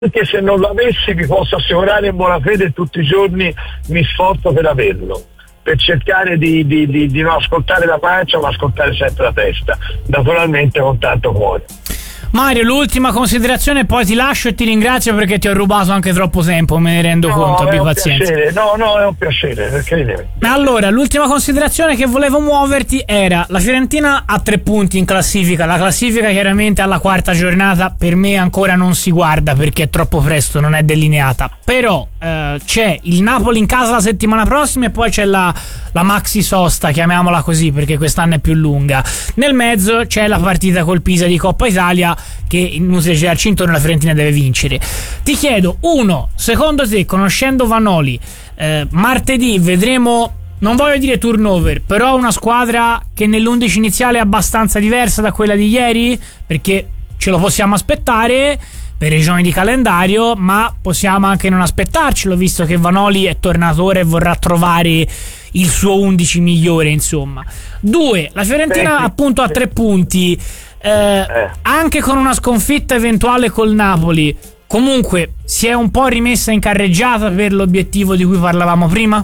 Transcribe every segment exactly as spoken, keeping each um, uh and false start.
anche se non lo avessi vi posso assicurare in buona fede tutti i giorni mi sforzo per averlo, per cercare di, di, di, di non ascoltare la pancia ma ascoltare sempre la testa, naturalmente con tanto cuore. Mario, l'ultima considerazione, poi ti lascio e ti ringrazio perché ti ho rubato anche troppo tempo, me ne rendo no, conto, abbi pazienza. Piacere. No, no, è un piacere, perché... Allora, l'ultima considerazione che volevo muoverti era: la Fiorentina ha tre punti in classifica, la classifica chiaramente alla quarta giornata per me ancora non si guarda perché è troppo presto, non è delineata, però eh, c'è il Napoli in casa la settimana prossima e poi c'è la, la maxi sosta, chiamiamola così perché quest'anno è più lunga. Nel mezzo c'è la partita col Pisa di Coppa Italia che inutile girarci intorno, la Fiorentina deve vincere. Ti chiedo, uno, secondo te, conoscendo Vanoli, eh, martedì vedremo, non voglio dire turnover, però una squadra che nell'undici iniziale è abbastanza diversa da quella di ieri, perché ce lo possiamo aspettare per ragioni di calendario, ma possiamo anche non aspettarcelo, visto che Vanoli è tornato ora e vorrà trovare il suo undici migliore, insomma. Due, la Fiorentina Beh, appunto ha tre punti. Eh, eh. Anche con una sconfitta eventuale col Napoli, comunque si è un po' rimessa in carreggiata per l'obiettivo di cui parlavamo prima?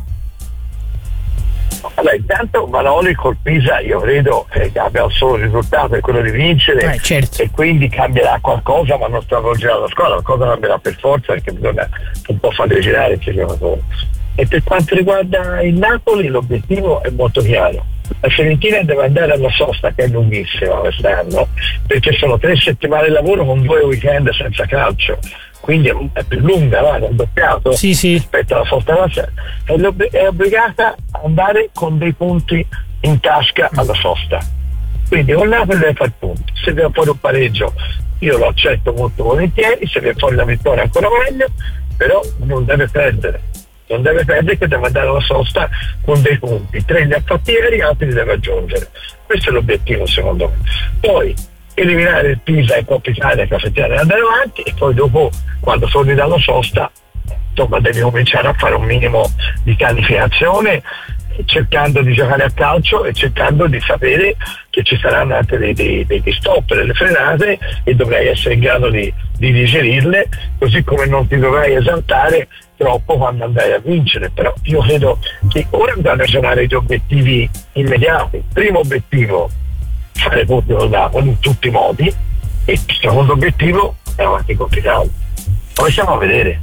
Allora, intanto Vanoli col Pisa io credo che abbia un solo risultato, è quello di vincere, eh, certo. E quindi cambierà qualcosa, ma non stravolgerà la squadra, qualcosa cambierà per forza perché bisogna un po' farli girare il giocatore. E per quanto riguarda il Napoli l'obiettivo è molto chiaro. La Fiorentina deve andare alla sosta, che è lunghissima quest'anno, perché sono tre settimane di lavoro con due weekend senza calcio, quindi è più lunga, va, è doppiato sì, sì. rispetto alla sosta della sera. È, è obbligata ad andare con dei punti in tasca alla sosta. Quindi con Napoli deve fare punti. Se viene fuori un pareggio io lo accetto molto volentieri, se viene fuori la vittoria ancora meglio, però non deve perdere. Non deve perdere, che deve andare alla sosta con dei punti, tre li ha fatti ieri, altri li deve aggiungere. Questo è l'obiettivo secondo me. Poi eliminare il Pisa e Coppa Italia e Cafetiana e andare avanti, e poi dopo quando torni dalla sosta insomma devi cominciare a fare un minimo di pianificazione, cercando di giocare a calcio e cercando di sapere che ci saranno anche dei, dei, dei stop, delle frenate, e dovrai essere in grado di, di digerirle, così come non ti dovrai esaltare troppo quando andrai a vincere. Però io credo che ora bisogna ragionare gli obiettivi immediati. Primo obiettivo, fare punti col Napoli in tutti i modi, e il secondo obiettivo è avanti con Italia. Poi siamo a vedere.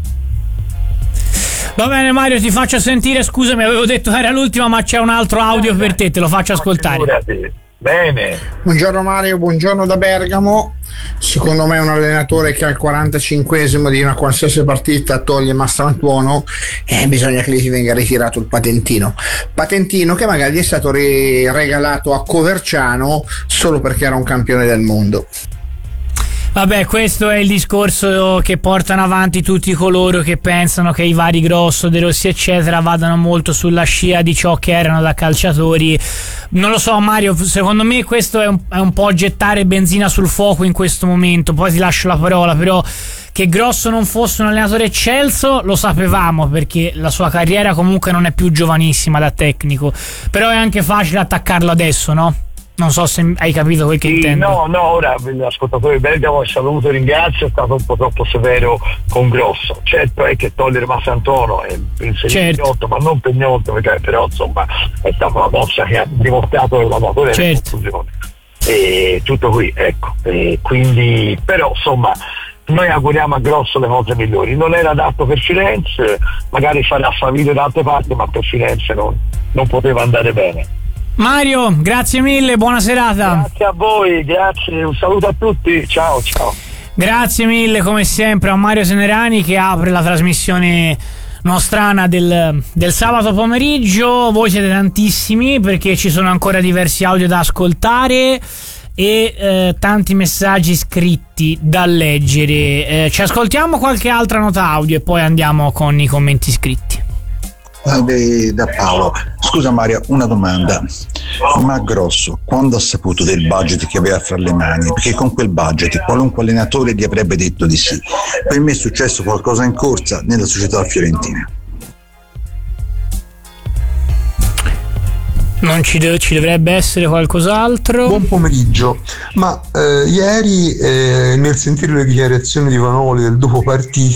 Va bene Mario, ti faccio sentire, scusami, avevo detto che era l'ultima, ma c'è un altro audio per te, te lo faccio ascoltare. Bene. Buongiorno Mario, buongiorno da Bergamo. Secondo me un allenatore che al quarantacinquesimo di una qualsiasi partita toglie Mastrantuono, eh, bisogna che gli si venga ritirato il patentino. Patentino che magari è stato re- regalato a Coverciano solo perché era un campione del mondo. Vabbè, questo è il discorso che portano avanti tutti coloro che pensano che i vari Grosso, De Rossi eccetera vadano molto sulla scia di ciò che erano da calciatori. Non lo so Mario, secondo me questo è un, è un po' gettare benzina sul fuoco in questo momento. Poi ti lascio la parola, però che Grosso non fosse un allenatore eccelso lo sapevamo, perché la sua carriera comunque non è più giovanissima da tecnico, però è anche facile attaccarlo adesso, no? Non so se hai capito quel che sì, intendo. No, no, ora l'ascoltatore Bergamo, saluto e ringrazio, è stato un po' troppo severo con Grosso. Certo è che togliere Mastrantuono è inserito certo. Ma non per niente, perché però insomma è stata una mossa che ha dimostrato che l'amatore è una conclusione. E tutto qui, ecco. E quindi, però insomma noi auguriamo a Grosso le cose migliori. Non era adatto per Firenze, magari farà faville da altre parti, ma per Firenze non, non poteva andare bene. Mario, grazie mille, buona serata. Grazie a voi, grazie, un saluto a tutti, ciao ciao. Grazie mille come sempre a Mario Senerani che apre la trasmissione nostrana del, del sabato pomeriggio. Voi siete tantissimi perché ci sono ancora diversi audio da ascoltare e eh, tanti messaggi scritti da leggere. Eh, ci ascoltiamo qualche altra nota audio e poi andiamo con i commenti scritti. Da Paolo, scusa Mario, una domanda, ma Grosso quando ha saputo del budget che aveva fra le mani, perché con quel budget qualunque allenatore gli avrebbe detto di sì, per me è successo qualcosa in corsa nella società fiorentina. Non ci, de- ci dovrebbe essere qualcos'altro? Buon pomeriggio, ma eh, ieri eh, nel sentire le dichiarazioni di Vanoli del dopo partita